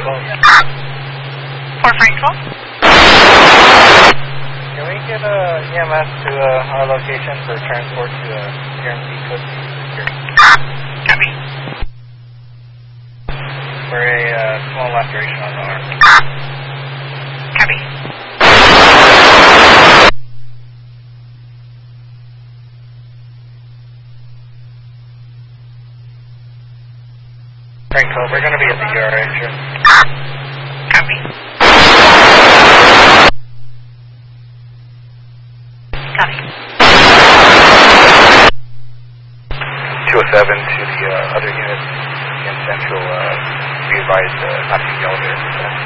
Fort Frankfurt. Can we get EMS to our location for transport to guaranteed code? Copy. For a small laceration on the arm. Copy. Frankfurt, we're going to be at the ER entrance. Copy. Copy. 207 to the other unit in Central, be advised not to be elevator.